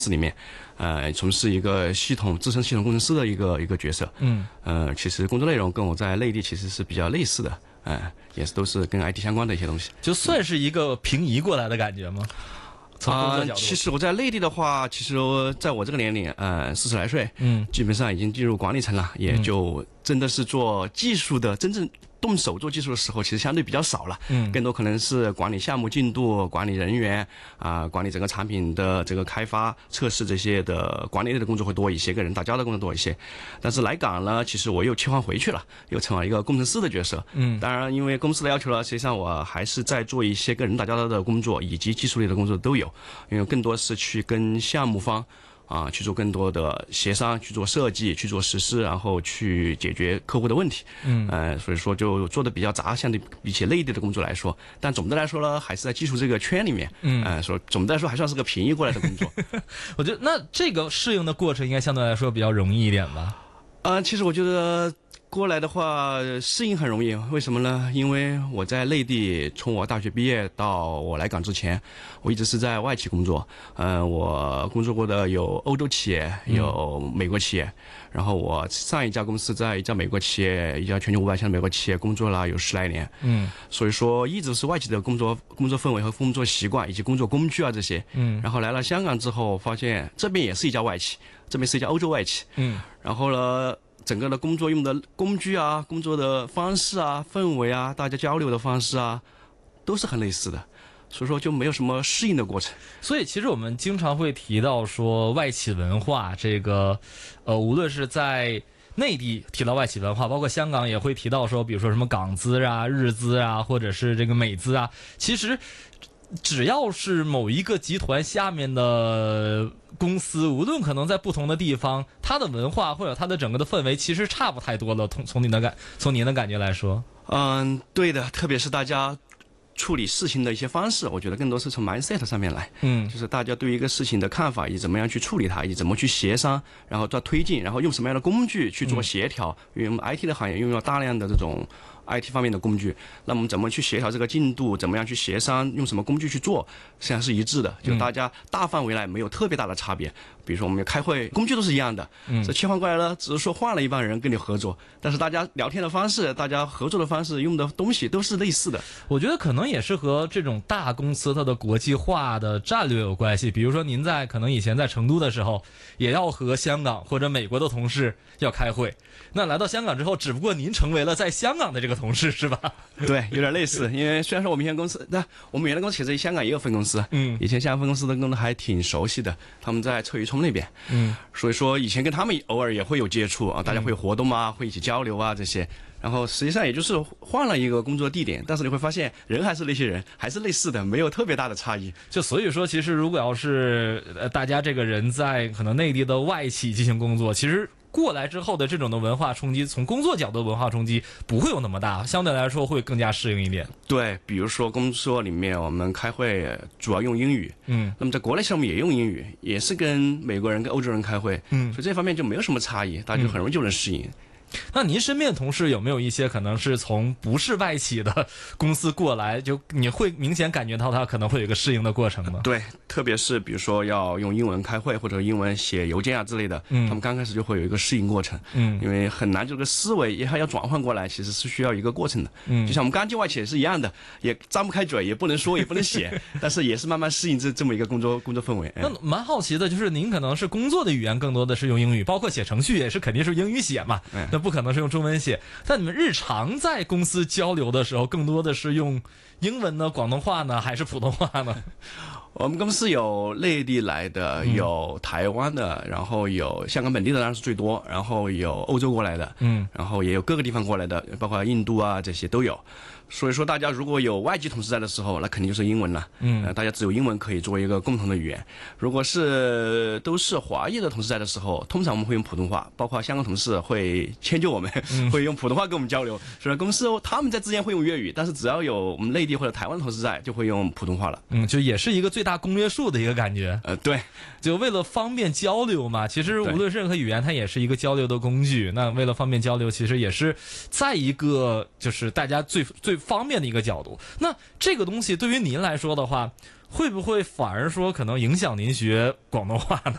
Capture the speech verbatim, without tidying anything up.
司里面，呃，从事一个系统资深系统工程师的一个一个角色。嗯，呃，其实工作内容跟我在内地其实是比较类似的，呃，也是都是跟 I T 相关的一些东西。 就算是一个平移过来的感觉吗？从工作角度、 呃，其实我在内地的话，其实在我这个年龄，呃，四十来岁，嗯，基本上已经进入管理层了，也就真的是做技术的，真正动手做技术的时候，其实相对比较少了，嗯，更多可能是管理项目进度、管理人员啊、呃，管理整个产品的这个开发、测试这些的管理类的工作会多一些，跟人打交道的工作多一些。但是来港呢，其实我又切换回去了，又成为一个工程师的角色，嗯，当然因为公司的要求呢，实际上我还是在做一些跟人打交道的工作，以及技术类的工作都有，因为更多是去跟项目方。啊，去做更多的协商，去做设计，去做实施，然后去解决客户的问题。嗯，呃，所以说就做的比较杂，相对比起内地的工作来说，但总的来说呢，还是在技术这个圈里面。嗯，呃，说总的来说还算是个平移过来的工作。 我觉得那这个适应的过程应该相对来说比较容易一点吧？ 呃，其实我觉得。过来的话适应很容易，为什么呢？因为我在内地，从我大学毕业到我来港之前，我一直是在外企工作。嗯、呃，我工作过的有欧洲企业，有美国企业。嗯、然后我上一家公司在一家美国企业，一家全球五百强的美国企业工作了有十来年。嗯，所以说一直是外企的工作工作氛围和工作习惯以及工作工具啊这些。嗯，然后来了香港之后，发现这边也是一家外企，这边是一家欧洲外企。嗯，然后呢？整个的工作用的工具啊，工作的方式啊，氛围啊，大家交流的方式啊，都是很类似的，所以说就没有什么适应的过程。 所以其实我们经常会提到说外企文化这个，呃，无论是在内地提到外企文化，包括香港也会提到说，比如说什么港资啊、日资啊，或者是这个美资啊，其实。只要是某一个集团下面的公司，无论可能在不同的地方，它的文化或者它的整个的氛围其实差不太多了。从从您的感从您的感觉来说， 嗯，对的，特别是大家处理事情的一些方式，我觉得更多是从 mindset 上面来，嗯，就是大家对一个事情的看法，以及怎么样去处理它，以及怎么去协商，然后做推进，然后用什么样的工具去做协调。嗯、因为我们 I T 的行业拥有大量的这种。I T 方面的工具，那我们怎么去协调这个进度？怎么样去协商？用什么工具去做？实际上是一致的，就大家大范围内没有特别大的差别。比如说我们开会，工具都是一样的，嗯，这切换过来了，只是说换了一帮人跟你合作，但是大家聊天的方式、大家合作的方式、用的东西都是类似的。 我觉得可能也是和这种大公司它的国际化的战略有关系。比如说您在可能以前在成都的时候，也要和香港或者美国的同事要开会，那来到香港之后，只不过您成为了在香港的这个同事是吧？ 对，有点类似。因为虽然说我们原来公司，那我们原来公司其实香港也有分公司，嗯，以前香港分公司的工作还挺熟悉的，他们在翠鱼涌那边，嗯，所以说以前跟他们偶尔也会有接触啊，大家会有活动啊，嗯、会一起交流啊这些。然后实际上也就是换了一个工作地点，但是你会发现人还是那些人，还是类似的，没有特别大的差异。 就所以说，其实如果要是呃大家这个人在可能内地的外企进行工作，其实。过来之后的这种的文化冲击，从工作角度的文化冲击不会有那么大，相对来说会更加适应一点。 对，比如说工作里面我们开会主要用英语，嗯，那么在国内项目也用英语，也是跟美国人跟欧洲人开会，嗯，所以这方面就没有什么差异，大家就很容易就能适应。嗯那您身边的同事有没有一些可能是从不是外企的公司过来，就你会明显感觉到他可能会有一个适应的过程呢？ 对，特别是比如说要用英文开会或者英文写邮件啊之类的，嗯，他们刚开始就会有一个适应过程，嗯，因为很难这个思维也还要转换过来，其实是需要一个过程的，嗯，就像我们刚进外企也是一样的，也张不开嘴，也不能说，也不能写，但是也是慢慢适应这这么一个工作工作氛围。 那蛮好奇的，就是您可能是工作的语言更多的是用英语，包括写程序也是肯定是英语写嘛，嗯、那不可能是用中文写。但你们日常在公司交流的时候，更多的是用英文呢、广东话呢，还是普通话呢？ 我们公司有内地来的，有台湾的，然后有香港本地的当然是最多，然后有欧洲过来的，嗯，然后也有各个地方过来的，包括印度啊这些都有。所以说，大家如果有外籍同事在的时候，那肯定就是英文了。嗯、呃，大家只有英文可以作为一个共同的语言。如果是都是华裔的同事在的时候，通常我们会用普通话，包括香港同事会迁就我们，嗯、会用普通话跟我们交流。所以公司他们在之间会用粤语，但是只要有我们内地或者台湾的同事在，就会用普通话了。 嗯，就也是一个最大公约数的一个感觉。 呃，对， 就为了方便交流嘛。其实无论任何语言，它也是一个交流的工具。那为了方便交流，其实也是在一个就是大家最最方便的一个角度。那这个东西对于您来说的话，会不会反而说可能影响您学广东话呢？